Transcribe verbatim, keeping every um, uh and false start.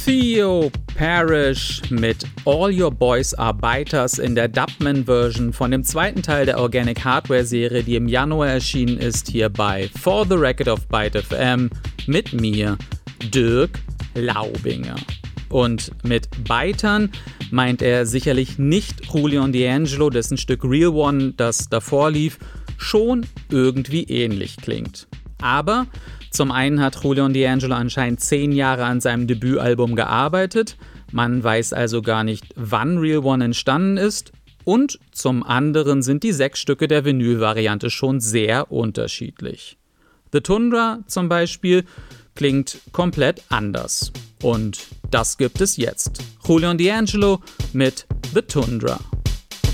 Theo Parrish mit All Your Boys Are Biters in der Dubman-Version von dem zweiten Teil der Organic Hardware-Serie, die im Januar erschienen ist, hier bei For the Record of Byte F M mit mir, Dirk Laubinger. Und mit Bitern meint er sicherlich nicht Julio D'Angelo, dessen Stück Real One, das davor lief, schon irgendwie ähnlich klingt. Aber zum einen hat Julio D'Angelo anscheinend zehn Jahre an seinem Debütalbum gearbeitet, man weiß also gar nicht, wann Real One entstanden ist, und zum anderen sind die sechs Stücke der Vinyl-Variante schon sehr unterschiedlich. The Tundra zum Beispiel klingt komplett anders. Und das gibt es jetzt. Julio D'Angelo mit The Tundra.